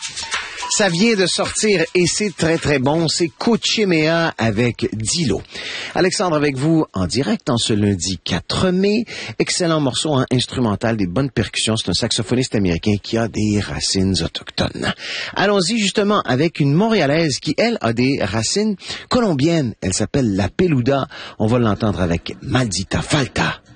Ça vient de sortir et c'est très très bon, c'est Cochimea avec Dilo. Alexandre avec vous en direct en ce lundi 4 mai. Excellent morceau instrumental, des bonnes percussions. C'est un saxophoniste américain qui a des racines autochtones. Allons-y justement avec une Montréalaise qui, elle, a des racines colombiennes. Elle s'appelle La Peluda. On va l'entendre avec Maldita Falta.